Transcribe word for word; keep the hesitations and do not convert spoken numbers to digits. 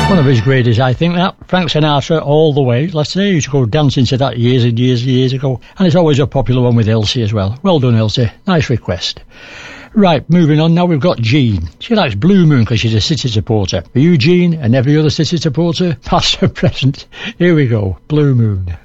One of his greatest, I think, that. Frank Sinatra, All the Way. Let's say, I used to go dancing to that years and years and years ago. And it's always a popular one with Elsie as well. Well done, Elsie. Nice request. Right, moving on. Now we've got Jean. She likes Blue Moon because she's a City supporter. For you, Jean, and every other City supporter, past and present, here we go. Blue Moon.